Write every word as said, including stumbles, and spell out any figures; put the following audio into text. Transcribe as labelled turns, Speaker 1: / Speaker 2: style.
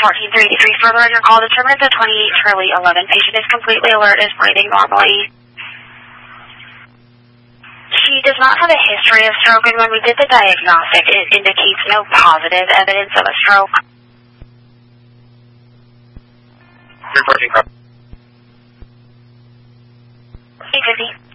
Speaker 1: fourteen thirty-three, further on your call determined the twenty-eight Charlie eleven patient is completely alert, is breathing normally. She does not have a history of stroke, and when we did the diagnostic, it indicates no positive evidence of a stroke.
Speaker 2: Reporting.
Speaker 1: eight fifty.